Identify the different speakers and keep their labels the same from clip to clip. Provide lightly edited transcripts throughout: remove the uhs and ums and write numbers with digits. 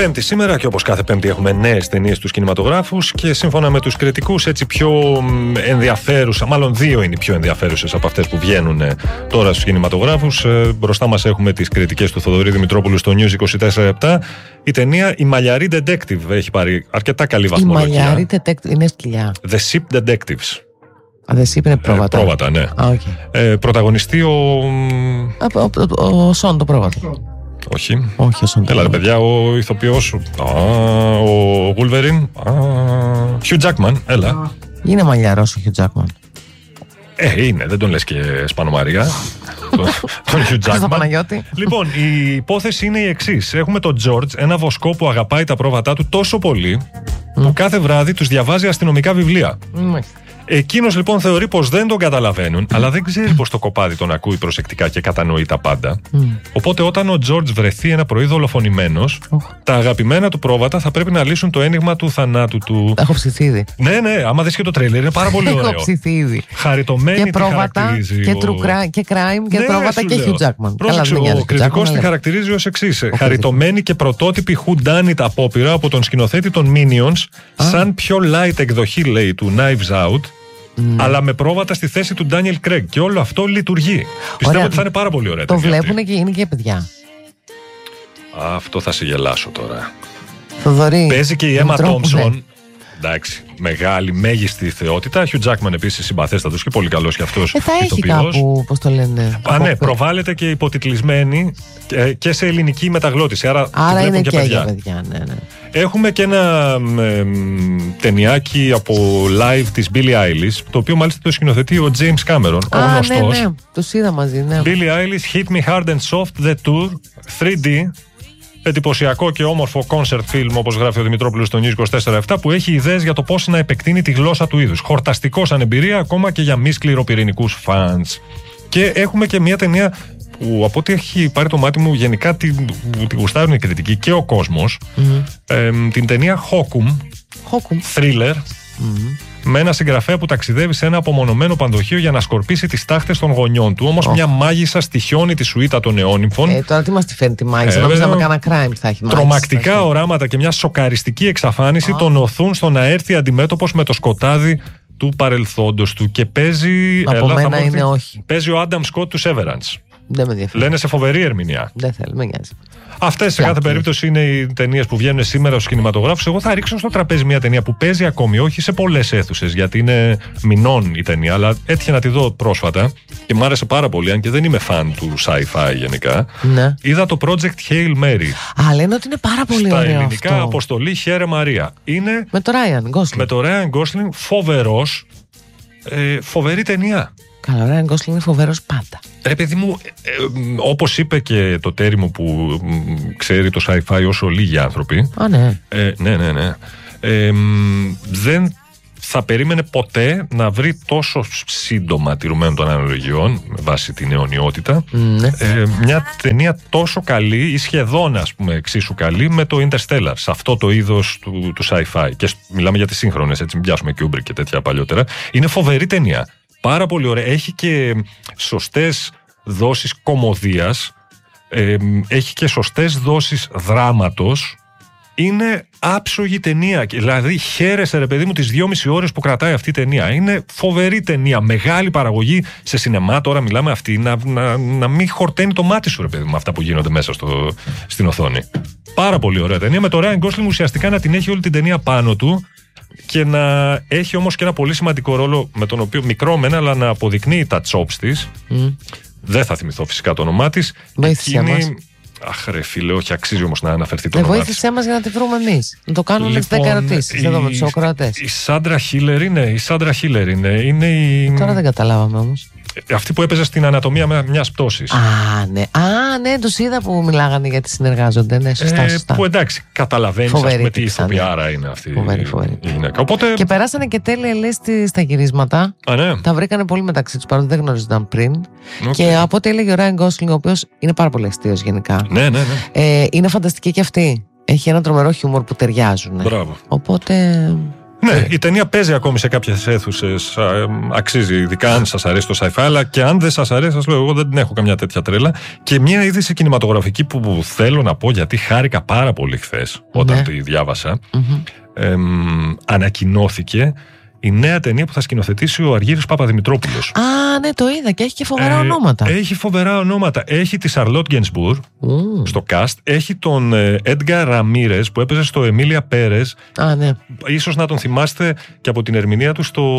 Speaker 1: Πέμπτη σήμερα και όπως κάθε Πέμπτη έχουμε νέες ταινίες στους κινηματογράφους και σύμφωνα με τους κριτικούς έτσι πιο ενδιαφέρουσα, μάλλον δύο είναι οι πιο ενδιαφέρουσες από αυτές που βγαίνουν τώρα στους κινηματογράφους. Μπροστά μας έχουμε τις κριτικές του Θοδωρή Δημητρόπουλου στο News 24/7. Η ταινία «Η Μαλλιαρή Detective» έχει πάρει αρκετά καλή βαθμολογία.
Speaker 2: Η Μαλλιαρή Detective είναι σκυλιά.
Speaker 1: The Ship Detectives.
Speaker 2: The Ship είναι πρόβατα.
Speaker 1: Πρόβατα, ναι.
Speaker 2: Okay.
Speaker 1: Πρωταγωνιστεί
Speaker 2: ο Σον το πρόβατο.
Speaker 1: Όχι.
Speaker 2: Όχι, ο Σον.
Speaker 1: Έλα ρε παιδιά, ο ηθοποιός, ο Wolverine, Hugh Jackman, έλα.
Speaker 2: Είναι μαλλιαρός ο Hugh Jackman.
Speaker 1: Είναι, δεν τον λες και Σπανομαρία. Τον Hugh Jackman. Λοιπόν, η υπόθεση είναι η εξής. Έχουμε τον George, ένα βοσκό που αγαπάει τα πρόβατά του τόσο πολύ που κάθε βράδυ τους διαβάζει αστυνομικά βιβλία. Εκείνος λοιπόν θεωρεί πως δεν τον καταλαβαίνουν, αλλά δεν ξέρει πως το κοπάδι τον ακούει προσεκτικά και κατανοεί τα πάντα. Οπότε όταν ο George βρεθεί ένα πρωί δολοφονημένος, τα αγαπημένα του πρόβατα θα πρέπει να λύσουν το ένιγμα του θανάτου του.
Speaker 2: Έχω ψηθεί ήδη.
Speaker 1: Ναι, άμα δεις και το τρέιλερ είναι πάρα πολύ ωραίο.
Speaker 2: Έχω ψηθεί ήδη.
Speaker 1: Χαριτωμένη
Speaker 2: και πρόβατα και crime και πρόβατα και Hugh Jackman.
Speaker 1: Πρόσεξε, ο κριτικός τη χαρακτηρίζει ως εξής. Χαριτωμένη και πρωτότυπη whodunit απόπειρα από τον σκηνοθέτη των Minions, σαν πιο light εκδοχή λέει του Knives Out. Αλλά με πρόβατα στη θέση του Ντάνιελ Κρέγκ. Και όλο αυτό λειτουργεί. Πιστεύω ότι θα είναι πάρα πολύ ωραία.
Speaker 2: Το βλέπουν και είναι και παιδιά.
Speaker 1: Αυτό θα σε γελάσω τώρα.
Speaker 2: Θοδωρή.
Speaker 1: Παίζει και η Έμα Τόμψον. Εντάξει, μεγάλη, μέγιστη θεότητα. Hugh Jackman επίσης συμπαθέστατος και πολύ καλός κι αυτός.
Speaker 2: Θα έχει κάπου, πώς το λένε.
Speaker 1: Ναι, προβάλλεται και υποτιτλισμένη και σε ελληνική μεταγλώτηση. Άρα
Speaker 2: είναι
Speaker 1: και
Speaker 2: παιδιά. Ναι.
Speaker 1: Έχουμε και ένα ταινιάκι από live της Billie Eilish, το οποίο μάλιστα το σκηνοθετεί ο James Cameron, ο γνωστός.
Speaker 2: Ναι, τους είδα μαζί, ναι.
Speaker 1: Billie Eilish, Hit Me Hard and Soft, The Tour, 3D. Εντυπωσιακό και όμορφο concert film, όπως γράφει ο Δημητρόπουλος στο News 24/7, που έχει ιδέες για το πώς να επεκτείνει τη γλώσσα του είδους. Χορταστικό σαν εμπειρία, ακόμα και για μη σκληροπυρηνικούς fans. Και έχουμε και μια ταινία που από ό,τι έχει πάρει το μάτι μου, γενικά τη γουστάρουν οι κριτικοί και ο κόσμος. Την ταινία Hokum, thriller, με ένα συγγραφέα που ταξιδεύει σε ένα απομονωμένο πανδοχείο για να σκορπίσει τις τάχτες των γονιών του. Όμως μια μάγισσα στοιχιώνει τη σουίτα των αιώνυμφων.
Speaker 2: Τώρα τι μας τη φέρνει τη μάγισσα, νόμιζα να κάνα crime θα έχει μάγισσα.
Speaker 1: Τρομακτικά οράματα και μια σοκαριστική εξαφάνιση τον οθούν στο να έρθει αντιμέτωπος με το σκοτάδι του παρελθόντος του. Και παίζει.
Speaker 2: Από μένα είναι όχι.
Speaker 1: Παίζει ο Άνταμ Σκοτ του Severance.
Speaker 2: Δεν με ενδιαφέρει.
Speaker 1: Λένε σε φοβερή ερμηνεία.
Speaker 2: Δεν θέλω, με νοιάζει.
Speaker 1: Αυτές σε κάθε περίπτωση είναι οι ταινίες που βγαίνουν σήμερα στους κινηματογράφους. Εγώ θα ρίξω στο τραπέζι μια ταινία που παίζει ακόμη, όχι σε πολλές αίθουσες, γιατί είναι μηνών η ταινία, αλλά έτυχε να τη δω πρόσφατα και μου άρεσε πάρα πολύ, αν και δεν είμαι φαν του sci-fi γενικά.
Speaker 2: Ναι.
Speaker 1: Είδα το Project Hail Mary.
Speaker 2: Λένε ότι είναι πάρα πολύ
Speaker 1: στα
Speaker 2: ωραίο. Στα
Speaker 1: ελληνικά,
Speaker 2: αυτό.
Speaker 1: Αποστολή Χαίρε Μαρία. Είναι
Speaker 2: με το Ryan Gosling.
Speaker 1: Με το Ryan Gosling, φοβερός. Φοβερή ταινία.
Speaker 2: Καλά, ο Ryan Gosling είναι φοβερός πάντα.
Speaker 1: Ρε παιδί μου, όπως είπε και το τέρι μου που ξέρει το sci-fi όσο λίγοι άνθρωποι.
Speaker 2: Ναι.
Speaker 1: Ναι. Δεν θα περίμενε ποτέ να βρει τόσο σύντομα τηρουμένων των αναλογιών με βάση την αιωνιότητα μια ταινία τόσο καλή ή σχεδόν ας πούμε εξίσου καλή με το Interstellar, σε αυτό το είδος του sci-fi. Και μιλάμε για τις σύγχρονες, έτσι μην πιάσουμε Kubrick και τέτοια παλιότερα. Είναι φοβερή ταινία. Πάρα πολύ ωραία. Έχει και σωστές δόσεις κωμωδίας, έχει και σωστές δόσεις δράματος. Είναι άψογη ταινία. Δηλαδή χαίρεσαι ρε παιδί μου τις 2,5 ώρες που κρατάει αυτή η ταινία. Είναι φοβερή ταινία. Μεγάλη παραγωγή σε σινεμά. Τώρα μιλάμε αυτή να μην χορταίνει το μάτι σου ρε παιδί μου αυτά που γίνονται μέσα στην οθόνη. Πάρα πολύ ωραία ταινία. Με το Ryan Gosling ουσιαστικά να την έχει όλη την ταινία πάνω του. Και να έχει όμως και ένα πολύ σημαντικό ρόλο με τον οποίο μικρό μένα, αλλά να αποδεικνύει τα chops της. Δεν θα θυμηθώ φυσικά το όνομά της.
Speaker 2: Βοήθησέ μας.
Speaker 1: Αχ ρε φίλε, όχι, αξίζει όμως να αναφερθεί το όνομά της.
Speaker 2: Βοήθησέ μας για να τη βρούμε εμείς. Να το κάνουμε με τις 10 ερωτήσεις εδώ με τους ακροατές.
Speaker 1: Η Σάντρα Χίλερ είναι.
Speaker 2: Τώρα δεν καταλάβαμε όμως.
Speaker 1: Αυτή που έπαιζε στην Ανατομία μιας πτώσης.
Speaker 2: Ναι, τους είδα που μιλάγανε γιατί συνεργάζονται. Ναι, σωστά.
Speaker 1: Που εντάξει, καταλαβαίνεις τι ηθοποιάρα είναι αυτή
Speaker 2: φοβερή.
Speaker 1: η γυναίκα. Οπότε...
Speaker 2: Και περάσανε και τέλεια λες στα γυρίσματα.
Speaker 1: Ναι.
Speaker 2: Τα βρήκανε πολύ μεταξύ τους, παρότι δεν γνώριζαν πριν. Και από ό,τι έλεγε ο Ryan Gosling, ο οποίος είναι πάρα πολύ αστείος γενικά.
Speaker 1: Ναι.
Speaker 2: Είναι φανταστική και αυτή. Έχει ένα τρομερό χιούμορ που ταιριάζουν.
Speaker 1: Μπράβο.
Speaker 2: Οπότε.
Speaker 1: Ναι, η ταινία παίζει ακόμη σε κάποιες αίθουσες. Αξίζει, ειδικά αν σας αρέσει το sci-fi, αλλά και αν δεν σας αρέσει, σας λέω, εγώ δεν την έχω καμιά τέτοια τρέλα. Και μια είδηση κινηματογραφική που θέλω να πω, γιατί χάρηκα πάρα πολύ χθες όταν τη διάβασα. Ανακοινώθηκε η νέα ταινία που θα σκηνοθετήσει ο Αργύρης Παπαδημητρόπουλος.
Speaker 2: Α, ναι, το είδα και έχει και φοβερά ονόματα.
Speaker 1: Έχει φοβερά ονόματα. Έχει τη Σαρλότ Γκενσμπούρ στο cast. Έχει τον Έντγκαρ Ραμίρες που έπαιζε στο Εμίλια Πέρες.
Speaker 2: Α, ναι.
Speaker 1: Ίσως να τον θυμάστε και από την ερμηνεία του στο.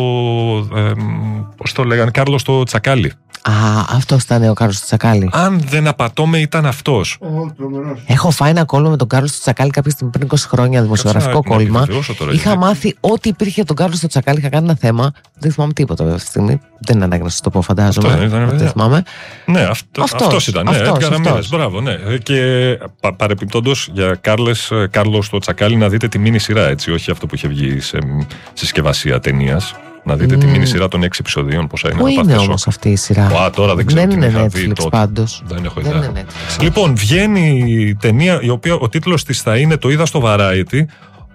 Speaker 1: Πώς το λέγανε, Κάρλος το Τσακάλι.
Speaker 2: Α, αυτός ήταν ο Κάρλος το Τσακάλι.
Speaker 1: Αν δεν απατώμε, ήταν αυτός.
Speaker 2: Έχω φάει ένα κόλλημα με τον Κάρλος το Τσακάλι κάποια στιγμή πριν 20 χρόνια, δημοσιογραφικό κόλλημα. Είχα μάθει ό,τι υπήρχε για τον Κάρλος το Τσακάλι. Είχα κάνει ένα θέμα. Δεν θυμάμαι τίποτα αυτή τη στιγμή. Δεν είναι ανάγκη να σα το πω, φαντάζομαι. Δεν θυμάμαι.
Speaker 1: Ναι, αυτός ήταν. Ναι, Έντγκαρ Ραμίρες. Μπράβο, ναι. Και παρεπιπτόντως για Κάρλος το Τσακάλι να δείτε τη μίνι σειρά, έτσι, όχι αυτό που είχε βγει σε συσκευασία ταινίας. Να δείτε τη μίνι σειρά των 6 επεισοδίων, πόσα είναι.
Speaker 2: Πού είναι όμως αυτή η σειρά?
Speaker 1: Τώρα δεν ξέρω.
Speaker 2: Δεν είναι Netflix πάντως.
Speaker 1: Δεν έχω ιδέα. Λοιπόν, βγαίνει η ταινία, η οποία ο τίτλος της θα είναι, το είδα στο Variety,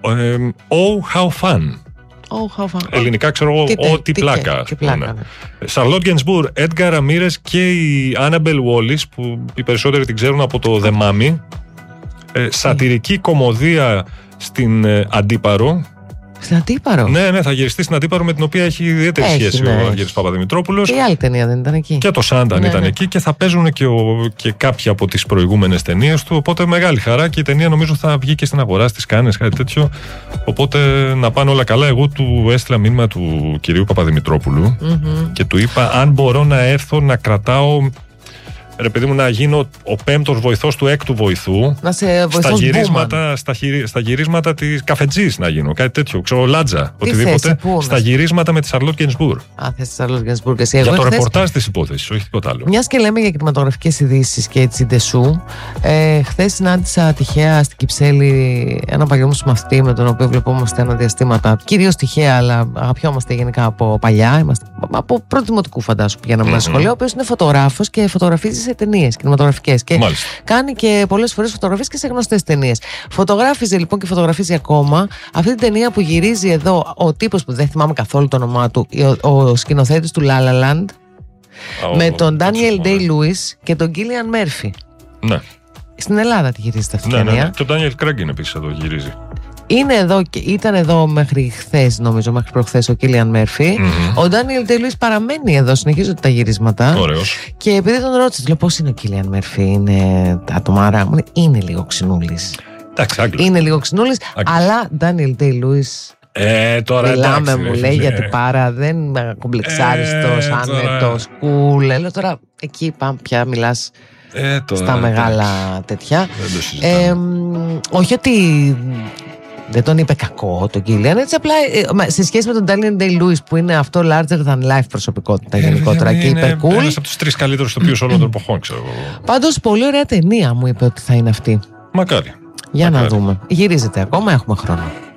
Speaker 1: Oh How Fun. Ελληνικά ξέρω εγώ, ό,τι πλάκα. Σαρλότ Γκενσμπούρ, Έντγκαρ Ραμίρες και η Άναμπελ Βόλις, που οι περισσότεροι την ξέρουν από το The Mummy. Σατυρική κωμωδία στην Αντίπαρο.
Speaker 2: Στην Αντίπαρο?
Speaker 1: Ναι, θα γυριστεί στην Αντίπαρο, με την οποία έχει ιδιαίτερη σχέση ο Αργύρης Παπαδημητρόπουλος.
Speaker 2: Και η άλλη ταινία δεν ήταν εκεί?
Speaker 1: Και το Σάνταν ήταν εκεί, και θα παίζουν και κάποια από τις προηγούμενες ταινίες του. Οπότε μεγάλη χαρά, και η ταινία νομίζω θα βγει και στην αγορά, στις Κάνες, κάτι τέτοιο. Οπότε να πάνε όλα καλά. Εγώ του έστειλα μήνυμα του κυρίου Παπαδημητρόπουλου και του είπα αν μπορώ να έρθω να κρατάω. Ρε παιδί μου, να γίνω ο 5ος βοηθός του 6ου βοηθού.
Speaker 2: Να σε βοηθός
Speaker 1: στα γυρίσματα της καφετζής να γίνω. Κάτι τέτοιο. Ξέρω, Λάτζα. Οτιδήποτε. Στα γυρίσματα με τη Σαρλότ Γκενσμπούρ.
Speaker 2: Θες τη Σαρλότ Γκενσμπούρ και εσύ?
Speaker 1: Για το ρεπορτάζ της υπόθεσης, όχι τίποτα άλλο.
Speaker 2: Μιας και λέμε για κινηματογραφικές ειδήσεις και έτσι ντεσού. Χθες συνάντησα τυχαία στην Κυψέλη ένα παλιό μου συμμαθητή με τον οποίο βλεπόμαστε ένα διαστήματα. Κυρίως τυχαία, αλλά αγαπιόμαστε γενικά από παλιά. Είμαστε από πρώτη δημοτικού, φαντάσου, πηγαίναμε ένα σχολείο. Ο οποίος είναι φωτογράφος και φωτογραφίζει σε ταινίες κινηματογραφικές. Και κάνει και πολλές φορές φωτογραφίες και σε γνωστές ταινίες. Φωτογράφιζε λοιπόν και φωτογραφίζει ακόμα αυτή την ταινία που γυρίζει εδώ ο τύπος που δεν θυμάμαι καθόλου το όνομά του, ο σκηνοθέτης του La La Land, με τον Daniel Day-Lewis και τον Cillian Murphy.
Speaker 1: Ναι.
Speaker 2: Στην Ελλάδα τη γυρίζεται αυτή η ταινία.
Speaker 1: Ναι. Και ο Daniel Craig είναι επίσης εδώ, γυρίζει.
Speaker 2: Είναι εδώ και ήταν εδώ μέχρι χθες, νομίζω, μέχρι προχθές ο Cillian Murphy. Ο Daniel Day-Lewis παραμένει εδώ, συνεχίζονται τα γυρίσματα.
Speaker 1: Ωραίος.
Speaker 2: Και επειδή τον ρώτησε, λέω πώς είναι ο Cillian Murphy, είναι ατομάρα μου, είναι λίγο ξινούλης.
Speaker 1: Εντάξει, Άγγλος.
Speaker 2: Είναι λίγο ξινούλης, αλλά Daniel Day-Lewis.
Speaker 1: Τώρα
Speaker 2: μιλάμε,
Speaker 1: εντάξει,
Speaker 2: μου λέει, γιατί πάρα δεν είμαι κομπλεξάριστος, άνετος, cool. Λέω τώρα εκεί πάμε πια, μιλάς στα μεγάλα τέτοια. Όχι ότι δεν τον είπε κακό τον Cillian, έτσι απλά σε σχέση με τον Daniel Day-Lewis που είναι αυτό larger than life προσωπικότητα γενικότερα και υπερκούλ.
Speaker 1: Ένας από τους 3 καλύτερους ηθοποιούς όλων των εποχών, ξέρω εγώ.
Speaker 2: Πάντως πολύ ωραία ταινία μου είπε ότι θα είναι αυτή.
Speaker 1: Μακάρι.
Speaker 2: Για να δούμε. Γυρίζεται ακόμα, έχουμε χρόνο.